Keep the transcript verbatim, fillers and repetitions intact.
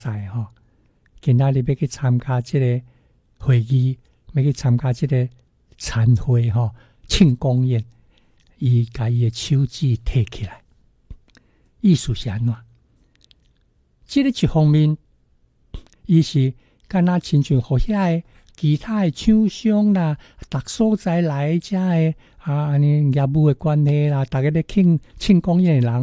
在吼，今仔日要去参加这个会议，要去参加这个餐会吼，庆功宴，伊把伊的手指摕起来，意思是安怎？这个一方面，伊是敢若亲像互遐个其他的厂商啦，逐所在来遮个啊，安尼业务的关系啦，逐个咧庆庆功宴的人。